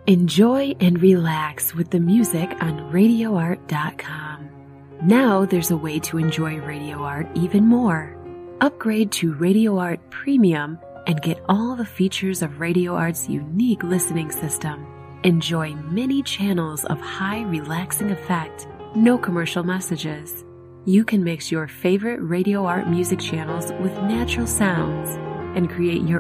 Enjoy and relax with the music on RadioArt.com. Now there's a way to enjoy Radio Art even more. Upgrade to Radio Art Premium and get all the features of Radio Art's unique listening system. Enjoy many channels of high relaxing effect, no commercial messages. You can mix your favorite Radio Art music channels with natural sounds and create your